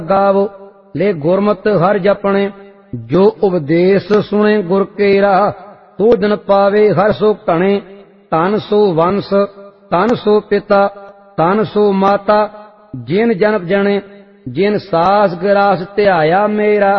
गावो ले गुरमत हर जपने जो उपदेश सुने गुर केरा तो दिन पावे हर सो घने धन सो वंश धन सो पिता धन सो माता जिन जन्म जने जिन सास गिरास ध्याया मेरा